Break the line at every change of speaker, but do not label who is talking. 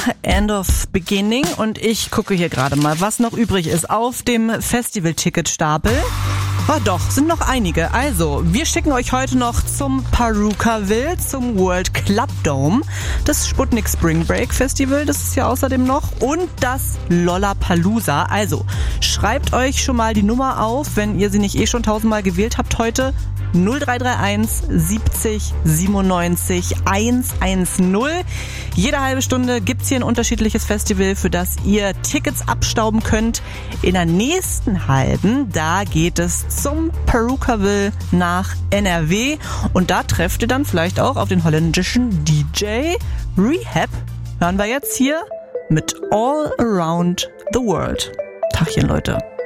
End of Beginning und ich gucke hier gerade mal, was noch übrig ist auf dem Festival-Ticket-Stapel. Oh doch, sind noch einige. Also, wir schicken euch heute noch zum Purukaville, zum World Club Dome, das Sputnik Spring Break Festival, das ist ja außerdem noch, und das Lollapalooza. Also, schreibt euch schon mal die Nummer auf, wenn ihr sie nicht schon 1000-mal gewählt habt heute. 0331 70 97 110. Jede halbe Stunde gibt's hier ein unterschiedliches Festival, für das ihr Tickets abstauben könnt. In der nächsten halben, da geht es zum Purukaville nach NRW und da trefft ihr dann vielleicht auch auf den holländischen DJ Rehab. Hören wir jetzt hier mit All Around the World. Tachchen, Leute.